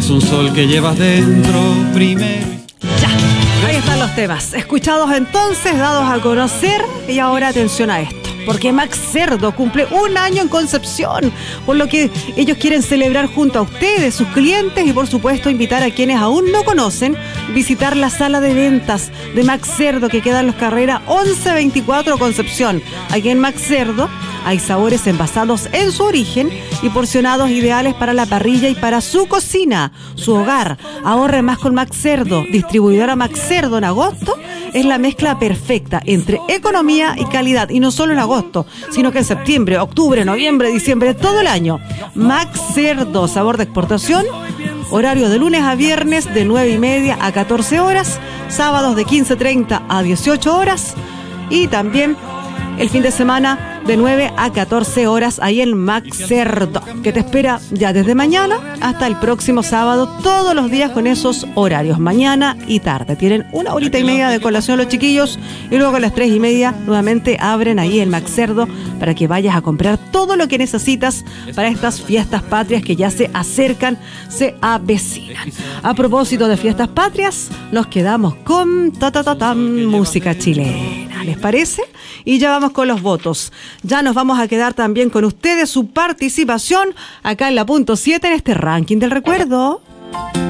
Es un sol que llevas dentro primero. Ya, ahí están los temas. Escuchados entonces, dados a conocer. Y ahora atención a esto. Porque Max Cerdo cumple 1 año en Concepción, por lo que ellos quieren celebrar junto a ustedes, sus clientes, y por supuesto invitar a quienes aún no conocen, visitar la sala de ventas de Max Cerdo, que queda en Los Carreras 1124 Concepción. Aquí en Max Cerdo hay sabores envasados en su origen y porcionados ideales para la parrilla y para su cocina, su hogar. Ahorre más con Max Cerdo. Distribuidora Max Cerdo en agosto es la mezcla perfecta entre economía y calidad, y no solo en agosto, sino que en septiembre, octubre, noviembre, diciembre, todo el año. Max Cerdo, sabor de exportación. Horario de lunes a viernes de 9:30 a 14 horas, sábados de 15:30 a 18 horas, y también el fin de semana de 9 a 14 horas ahí en Max Cerdo, que te espera ya desde mañana hasta el próximo sábado, todos los días con esos horarios, mañana y tarde. Tienen 1 horita y media de colación los chiquillos, y luego a las 3:30 nuevamente abren ahí en Max Cerdo para que vayas a comprar todo lo que necesitas para estas fiestas patrias que ya se acercan, se avecinan. A propósito de fiestas patrias, nos quedamos con música chilena, ¿les parece? Y ya vamos con los votos. Ya nos vamos a quedar también con ustedes, su participación acá en la punto 7 en este ranking del recuerdo.